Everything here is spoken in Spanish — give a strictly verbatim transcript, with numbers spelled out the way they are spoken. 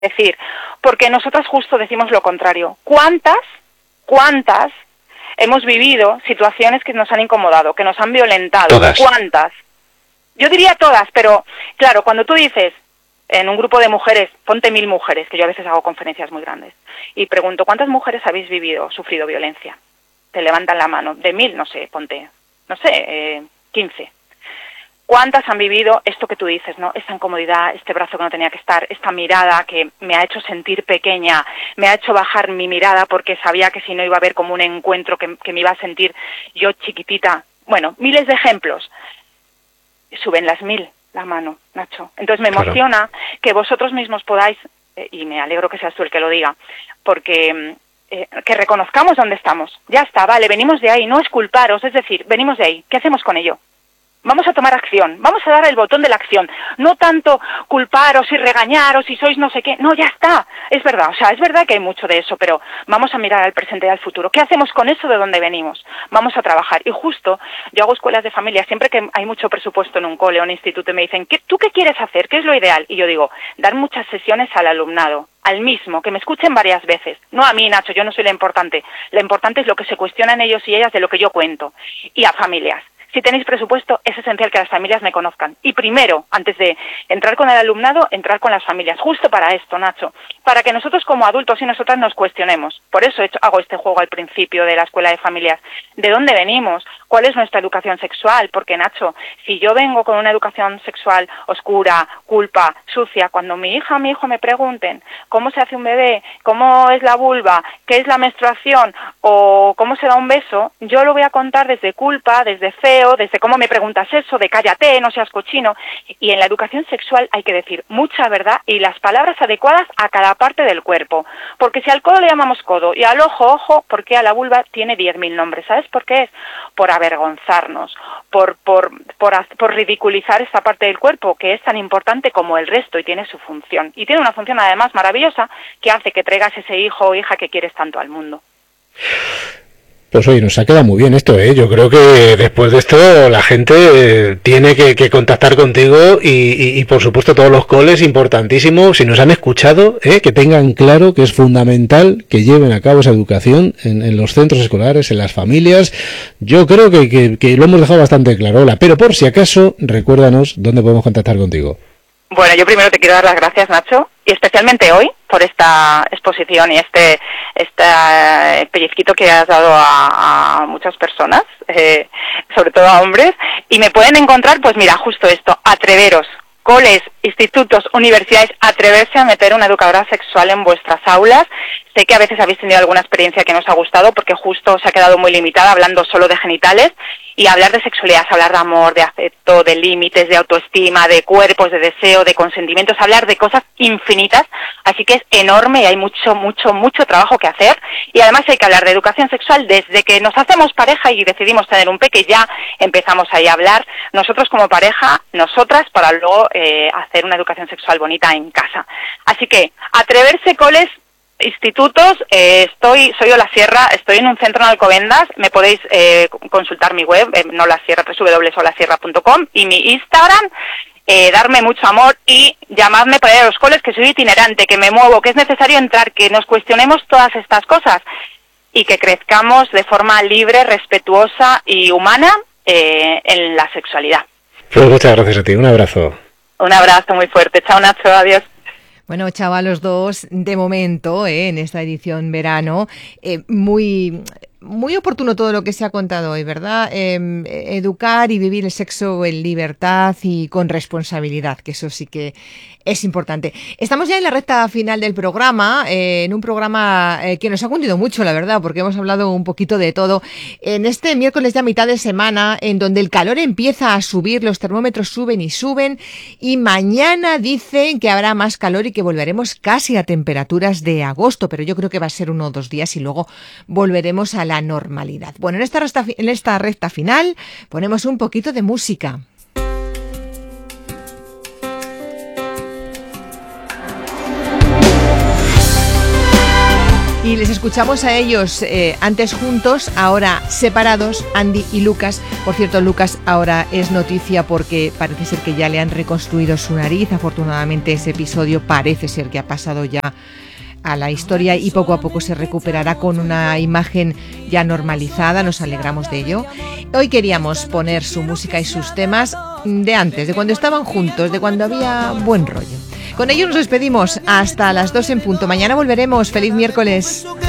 decir, porque nosotras justo decimos lo contrario. ¿Cuántas, cuántas hemos vivido situaciones que nos han incomodado, que nos han violentado? Todas. ¿Cuántas? Yo diría todas, pero claro, cuando tú dices en un grupo de mujeres, ponte mil mujeres, que yo a veces hago conferencias muy grandes, y pregunto, ¿cuántas mujeres habéis vivido, sufrido violencia? Te levantan la mano. De mil, no sé, ponte, no sé, eh, quince. ¿Cuántas han vivido esto que tú dices, no? Esta incomodidad, este brazo que no tenía que estar, esta mirada que me ha hecho sentir pequeña, me ha hecho bajar mi mirada porque sabía que si no iba a haber como un encuentro que, que me iba a sentir yo chiquitita. Bueno, miles de ejemplos. Suben las mil la mano, Nacho. Entonces me emociona claro. que vosotros mismos podáis, eh, y me alegro que seas tú el que lo diga, porque eh, que reconozcamos dónde estamos. Ya está, vale, venimos de ahí, no es culparos, es decir, venimos de ahí. ¿Qué hacemos con ello? Vamos a tomar acción, vamos a dar el botón de la acción, no tanto culparos y regañaros y sois no sé qué, no, ya está, es verdad, o sea, es verdad que hay mucho de eso, pero vamos a mirar al presente y al futuro. ¿Qué hacemos con eso de dónde venimos? Vamos a trabajar. Y justo, yo hago escuelas de familia, siempre que hay mucho presupuesto en un cole o un instituto y me dicen, ¿qué, ¿tú qué quieres hacer? ¿Qué es lo ideal? Y yo digo, dar muchas sesiones al alumnado, al mismo, que me escuchen varias veces. No a mí, Nacho, yo no soy la importante, la importante es lo que se cuestionan ellos y ellas de lo que yo cuento. Y a familias. Si tenéis presupuesto, es esencial que las familias me conozcan. Y primero, antes de entrar con el alumnado, entrar con las familias. Justo para esto, Nacho. Para que nosotros como adultos y nosotras nos cuestionemos. Por eso he hecho, hago este juego al principio de la escuela de familias. ¿De dónde venimos? ¿Cuál es nuestra educación sexual? Porque, Nacho, si yo vengo con una educación sexual oscura, culpa, sucia, cuando mi hija o mi hijo me pregunten cómo se hace un bebé, cómo es la vulva, qué es la menstruación o cómo se da un beso, yo lo voy a contar desde culpa, desde feo, desde cómo me preguntas eso, de cállate, no seas cochino. Y en la educación sexual hay que decir mucha verdad y las palabras adecuadas a cada parte del cuerpo. Porque si al codo le llamamos codo y al ojo, ojo, porque a la vulva tiene diez mil nombres. ¿Sabes por qué es? Por avergonzarnos, por, por, por, por ridiculizar esta parte del cuerpo que es tan importante como el resto y tiene su función. Y tiene una función además maravillosa que hace que traigas ese hijo o hija que quieres tanto al mundo. Pues oye, nos ha quedado muy bien esto, ¿eh? Yo creo que después de esto la gente eh, tiene que, que contactar contigo y, y, y por supuesto todos los coles, importantísimo, si nos han escuchado, ¿eh? Que tengan claro que es fundamental que lleven a cabo esa educación en, en los centros escolares, en las familias. Yo creo que, que, que lo hemos dejado bastante claro, Ola, pero por si acaso, recuérdanos dónde podemos contactar contigo. Bueno, yo primero te quiero dar las gracias, Nacho, y especialmente hoy por esta exposición y este este pellizquito que has dado a, a muchas personas, eh, sobre todo a hombres, y me pueden encontrar, pues mira, justo esto, atreveros, coles, institutos, universidades, atreverse a meter una educadora sexual en vuestras aulas. Sé que a veces habéis tenido alguna experiencia que no os ha gustado porque justo se ha quedado muy limitada hablando solo de genitales, y hablar de sexualidad es hablar de amor, de afecto, de límites, de autoestima, de cuerpos, de deseo, de consentimientos, hablar de cosas infinitas, así que es enorme y hay mucho, mucho, mucho trabajo que hacer. Y además hay que hablar de educación sexual desde que nos hacemos pareja y decidimos tener un peque, ya empezamos ahí a hablar, nosotros como pareja, nosotras, para luego eh, hacer una educación sexual bonita en casa. Así que, atreverse, coles, institutos, eh, estoy, soy Ola Sierra, estoy en un centro en Alcobendas, me podéis eh, consultar mi web, eh, nolasierra, doble u doble u doble u punto olasierra punto com, y mi Instagram, eh, darme mucho amor y llamadme para ir a los coles, que soy itinerante, que me muevo, que es necesario entrar, que nos cuestionemos todas estas cosas y que crezcamos de forma libre, respetuosa y humana eh, en la sexualidad. Pues muchas gracias a ti, un abrazo. Un abrazo muy fuerte, chao Nacho, adiós. Bueno, chao a los dos, de momento, eh, en esta edición verano, eh, muy... Muy oportuno todo lo que se ha contado hoy, ¿verdad? Eh, educar y vivir el sexo en libertad y con responsabilidad, que eso sí que es importante. Estamos ya en la recta final del programa, eh, en un programa eh, que nos ha cundido mucho, la verdad, porque hemos hablado un poquito de todo. En este miércoles ya mitad de semana, en donde el calor empieza a subir, los termómetros suben y suben, y mañana dicen que habrá más calor y que volveremos casi a temperaturas de agosto, pero yo creo que va a ser uno o dos días y luego volveremos a la la normalidad. Bueno, en esta, recta, en esta recta final ponemos un poquito de música. Y les escuchamos a ellos eh, antes juntos, ahora separados, Andy y Lucas. Por cierto, Lucas ahora es noticia porque parece ser que ya le han reconstruido su nariz. Afortunadamente ese episodio parece ser que ha pasado ya a la historia y poco a poco se recuperará con una imagen ya normalizada. Nos alegramos de ello. Hoy queríamos poner su música y sus temas de antes, de cuando estaban juntos, de cuando había buen rollo. Con ello nos despedimos hasta las dos en punto. Mañana volveremos. ¡Feliz miércoles!